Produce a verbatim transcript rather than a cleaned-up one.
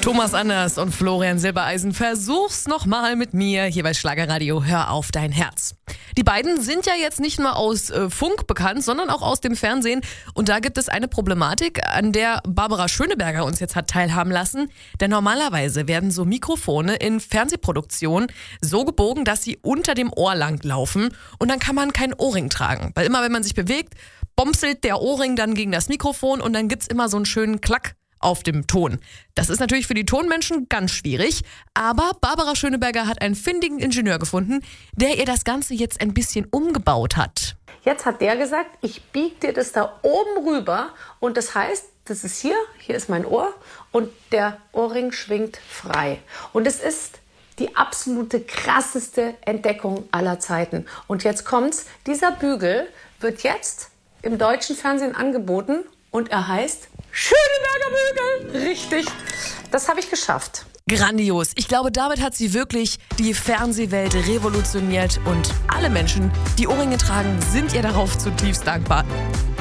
Thomas Anders und Florian Silbereisen, versuch's nochmal mit mir hier bei Schlagerradio. Hör auf dein Herz. Die beiden sind ja jetzt nicht nur aus äh, Funk bekannt, sondern auch aus dem Fernsehen. Und da gibt es eine Problematik, an der Barbara Schöneberger uns jetzt hat teilhaben lassen. Denn normalerweise werden so Mikrofone in Fernsehproduktionen so gebogen, dass sie unter dem Ohr lang laufen. Und dann kann man kein Ohrring tragen. Weil immer, wenn man sich bewegt, bompselt der Ohrring dann gegen das Mikrofon und dann gibt's immer so einen schönen Klack auf dem Ton. Das ist natürlich für die Tonmenschen ganz schwierig, aber Barbara Schöneberger hat einen findigen Ingenieur gefunden, der ihr das Ganze jetzt ein bisschen umgebaut hat. Jetzt hat der gesagt, ich biege dir das da oben rüber und das heißt, das ist hier, hier ist mein Ohr und der Ohrring schwingt frei. Und es ist die absolute krasseste Entdeckung aller Zeiten. Und jetzt kommt's, dieser Bügel wird jetzt im deutschen Fernsehen angeboten und er heißt Schöneberger Bügel. Richtig, das habe ich geschafft. Grandios. Ich glaube, damit hat sie wirklich die Fernsehwelt revolutioniert und alle Menschen, die Ohrringe tragen, sind ihr darauf zutiefst dankbar.